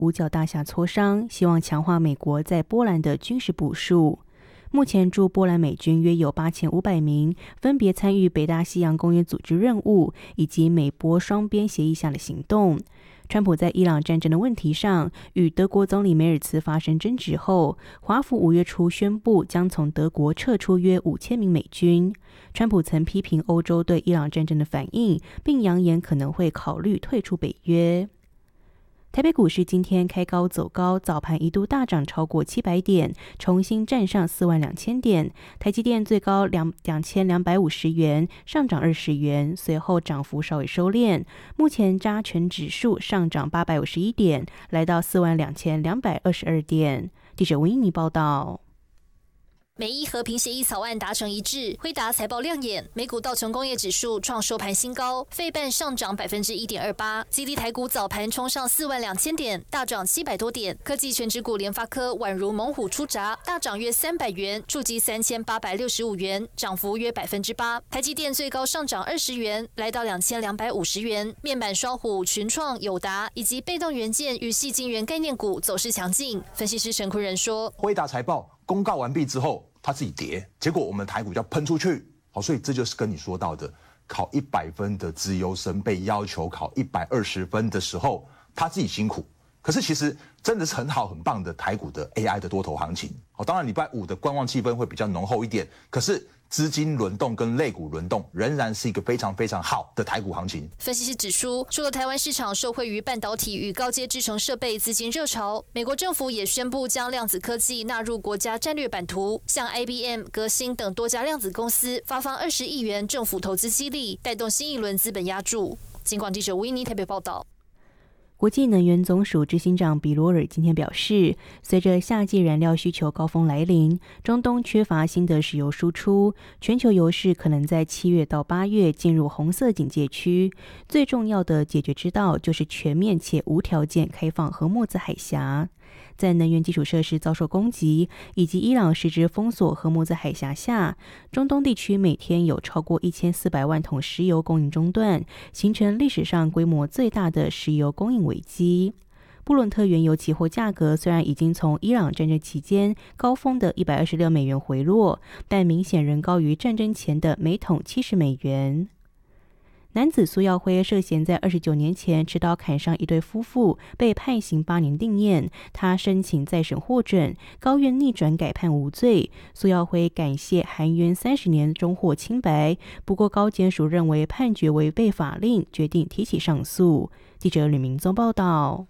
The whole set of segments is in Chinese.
五角大厦磋商，希望强化美国在波兰的军事部署。目前驻波兰美军约有8500名，分别参与北大西洋公约组织任务以及美波双边协议下的行动。川普在伊朗战争的问题上与德国总理梅尔茨发生争执后，华府5月初宣布将从德国撤出约5000名美军。川普曾批评欧洲对伊朗战争的反应，并扬言可能会考虑退出北约。台北股市今天开高走高，早盘一度大涨超过700点，重新站上42000点。台积电最高2250元，上涨20元，随后涨幅稍微收敛。目前加权指数上涨851点，来到42222点。记者文依妮报道。 美伊和平协议草案达成一致，辉达财报亮眼，美股道琼工业指数创收盘新高，费半上涨1.28%，激励台股早盘冲上42000点，大涨700多点。科技全指股联发科宛如猛虎出闸，大涨约300元，触及3865元，涨幅约8%。台积电最高上涨20元，来到2250元。面板双虎、群创、友达以及被动元件与矽晶圆概念股走势强劲。分析师陈坤仁说， 辉达财报公告完毕之后，它自己跌，结果我们台股就要喷出去，好，所以这就是跟你说到的，考100分的资优生被要求考120分的时候，他自己辛苦，可是其实真的是很好很棒的台股的 AI 的多头行情。好，当然礼拜5的观望气氛会比较浓厚一点，可是资金轮动跟类股轮动仍然是一个非常非常好的台股行情。 分析师指出，除了台湾市场受惠于半导体与高阶制程设备资金热潮，美国政府也宣布将量子科技纳入国家战略版图，向 IBM、革新等多家量子公司发放20亿元政府投资激励，带动新一轮资本押注。警广记者吴依妮台北报道。 国际能源总署执行长比罗尔今天表示，随着夏季燃料需求高峰来临，中东缺乏新的石油输出，全球油市可能在7月到8月进入红色警戒区。最重要的解决之道就是全面且无条件开放荷默兹海峡。在能源基础设施遭受攻击以及伊朗实质封锁荷默兹海峡下，中东地区每天有超过1400万桶石油供应中断，形成历史上规模最大的石油供应危机。布伦特原油期货价格虽然已经从伊朗战争期间高峰的126美元回落，但明显仍高于战争前的每桶70美元。男子苏耀辉涉嫌在29年前持刀砍伤一对夫妇，被判刑8年定谳。他申请再审获准，高院逆转改判无罪。苏耀辉感谢含冤30年终获清白，不过高检署认为判决违背法令，决定提起上诉。记者吕明宗报道。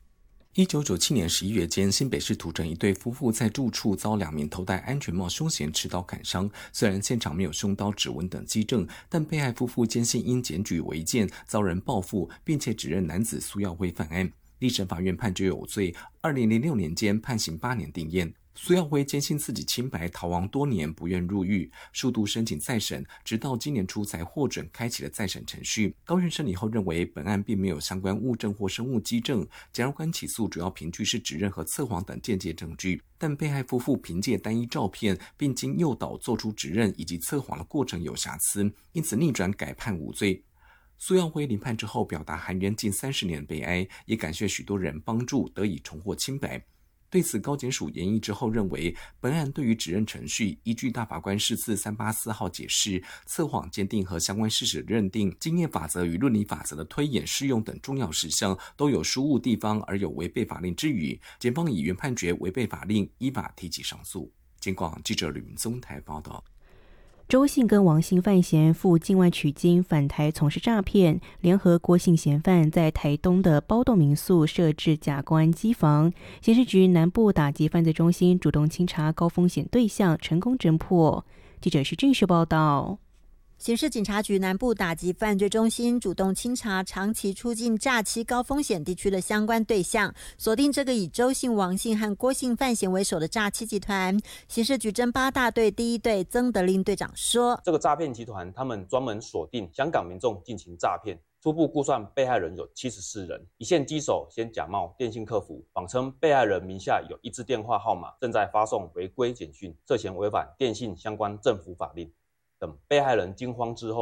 1997年11月间，新北市土城一对夫妇在住处遭2名头戴安全帽凶嫌持刀砍伤。虽然现场没有凶刀指纹等迹证，但被害夫妇坚信因检举违建遭人报复，并且指认男子苏耀辉犯案。立审法院判决有罪，2006年间判刑8年定谳。苏耀辉坚信自己清白，逃亡多年，不愿入狱，数度申请再审，直到今年初才获准开启了再审程序。高院审理后认为，本案并没有相关物证或生物基证，检察官起诉主要凭据是指认和测谎等间接证据，但被害夫妇凭借单一照片，并经诱导做出指认以及测谎的过程有瑕疵，因此逆转改判无罪。苏耀辉临判之后表达含冤近30年悲哀，也感谢许多人帮助得以重获清白。对此，高检署研议之后认为，本案对于指认程序依据大法官释字384号解释、测谎鉴定和相关事实认定、经验法则与论理法则的推演适用等重要事项都有疏误地方，而有违背法令之余，检方以原判决违背法令，依法提起上诉。警广记者吕明宗台报道。 周姓跟王姓犯嫌赴境外取经返台从事诈骗，联合郭姓嫌犯在台东的包栋民宿设置假公安机房，刑事局南部打击犯罪中心主动清查高风险对象，成功侦破。记者徐俊秀报道。 刑事警察局南部打击犯罪中心主动清查长期出境诈欺高风险地区的相关对象，锁定这个以周姓、王姓和郭姓犯嫌为首的诈欺集团。刑事局侦八大队第1队曾德令队长说， 这个诈骗集团他们专门锁定香港民众进行诈骗，初步估算被害人有74人，一线机手先假冒电信客服，谎称被害人名下有1支电话号码正在发送违规简讯，涉嫌违反电信相关政府法令。等被害人惊慌之后，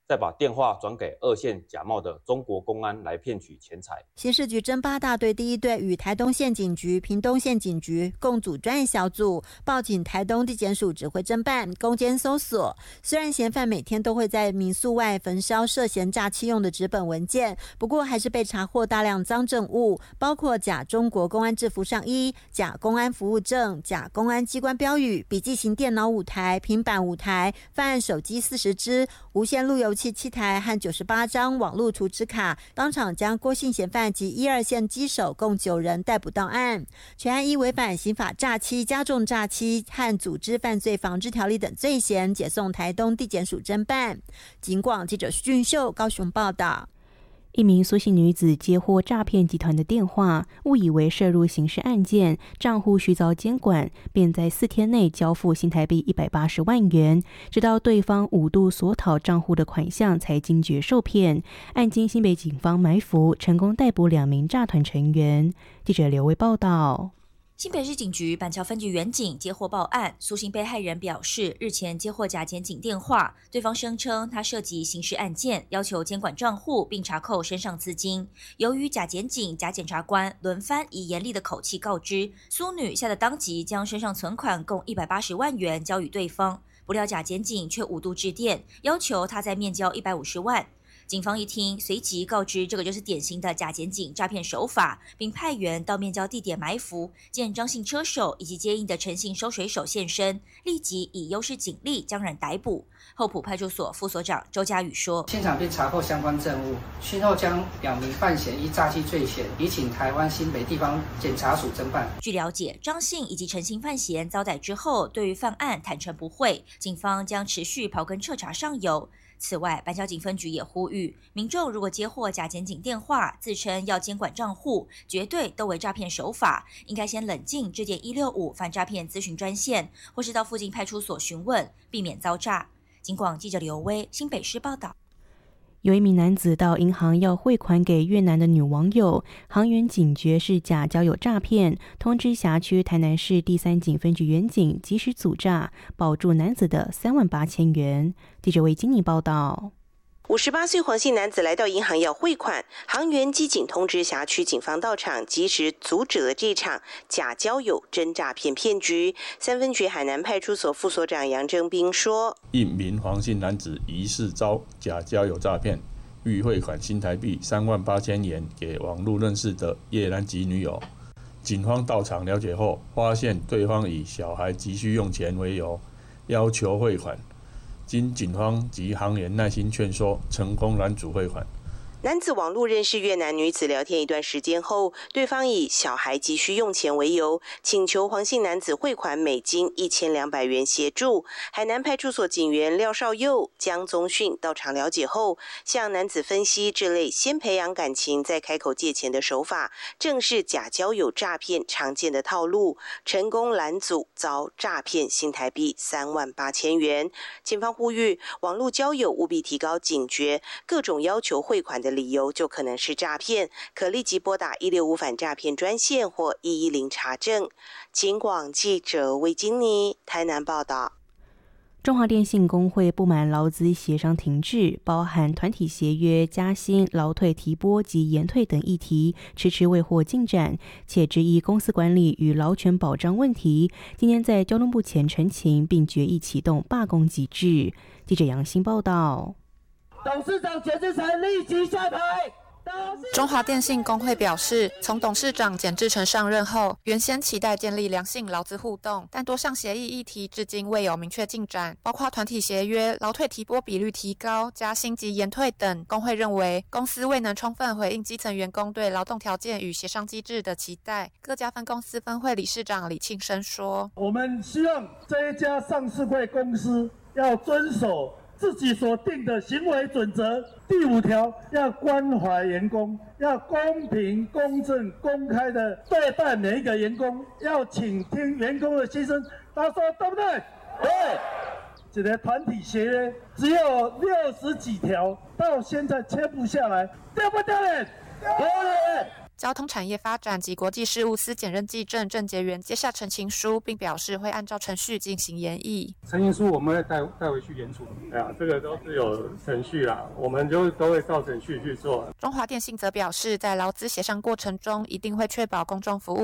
再把电话转给2线假冒的中国公安来骗取钱财。 刑事局侦8大队第1队与台东县警局、屏东县警局共组专案小组，报警台东地检署指挥侦办，攻坚搜索。虽然嫌犯每天都会在民宿外焚烧涉嫌诈欺用的纸本文件，不过还是被查获大量赃证物，包括假中国公安制服上衣、假公安服务证、假公安机关标语、笔记型电脑5台、平板5台、犯案手机40支、无线路由器7台和98张网络储值卡，当场将郭姓嫌犯及1、2线机手共9人逮捕到案。全案依违反刑法诈欺、加重诈欺和组织犯罪防治条例等罪嫌，解送台东地检署侦办。警广记者徐俊秀高雄报道。 一名苏姓女子接获诈骗集团的电话，误以为涉入刑事案件，账户需遭监管，便在4天内交付新台币180万元，直到对方5度索讨账户的款项才惊觉受骗。案经新北警方埋伏，成功逮捕2名诈团成员。记者刘威报道。 新北市警局板桥分局员警接获报案，苏姓被害人表示，日前接获假检警电话，对方声称他涉及刑事案件，要求监管账户并查扣身上资金。由于假检警、假检察官轮番以严厉的口气告知，苏女吓得当即将身上存款共180万元交予对方，不料假检警却5度致电，要求他再面交150万。警方一听，随即告知这个就是典型的假检警诈骗手法，并派员到面交地点埋伏，见张姓车手以及接应的陈姓收水手现身，立即以优势警力将人逮捕。后埔派出所副所长周家宇说：“ 现场并查获相关证物，讯后将2名犯嫌依诈欺罪嫌移请台湾新北地方检察署侦办。” 据了解，张姓以及陈姓犯嫌遭逮之后，对于犯案坦诚不讳，警方将持续刨根彻查上游。此外，板桥警分局也呼吁民众，如果接获假检警电话，自称要监管账户，绝对都为诈骗手法，应该先冷静致电165反诈骗咨询专线，或是到附近派出所询问，避免遭诈。警广记者刘威新北市报道。 有一名男子到银行要汇款给越南的女网友，行员警觉是假交友诈骗，通知辖区台南市第3警分局员警及时阻诈，保住男子的38000元。记者为金妮报道。 58岁黄姓男子来到银行要汇款，行员机警通知辖区警方到场，及时阻止了这场假交友真诈骗骗局。3分局海南派出所副所长杨正斌说：“ 一名黄姓男子疑似遭假交友诈骗，欲汇款新台币38000元给网络认识的越南籍女友。警方到场了解后，发现对方以小孩急需用钱为由，要求汇款。经警方及行员耐心劝说，成功拦阻汇款。 男子网络认识越南女子，聊天一段时间后，对方以小孩急需用钱为由，请求黄姓男子汇款美金1200元协助。海南派出所警员廖少佑、江宗训到场了解后，向男子分析这类先培养感情再开口借钱的手法，正是假交友诈骗常见的套路，成功拦阻，遭诈骗新台币38000元。警方呼吁网络交友务必提高警觉，各种要求汇款的理由就可能是诈骗，可立即拨打165反诈骗专线或110查证。警广记者魏金妮台南报道。 中华电信工会不满劳资协商停滞，包含团体协约、加薪、劳退提拨及延退等议题，迟迟未获进展，且质疑公司管理与劳权保障问题。今天在交通部前陈情，并决议启动罢工机制。记者杨欣报道。 董事长简志成立即下台。 中华电信工会表示，从董事长简志成上任后，原先期待建立良性劳资互动，但多项协议议题至今未有明确进展，包括团体协约、劳退提拨比率提高、加薪及延退等。工会认为，公司未能充分回应基层员工对劳动条件与协商机制的期待。各家分公司分会理事长李庆生说：“ 我们希望这一家上市柜公司要遵守自己所定的行为准则。第5条要关怀员工，要公平、公正、公开的对待每一个员工，要倾听员工的心声。他说对不对？对。这个团体协约只有60几条，到现在签不下来，对不对？对。 交通产业发展及国际事务司检任技正郑杰元接下陈情书，并表示会按照程序进行研议。 陈情书我们会带回去研处，这个都是有程序啦，我们就都会照程序去做。 中华电信则表示，在劳资协商过程中，一定会确保公众服务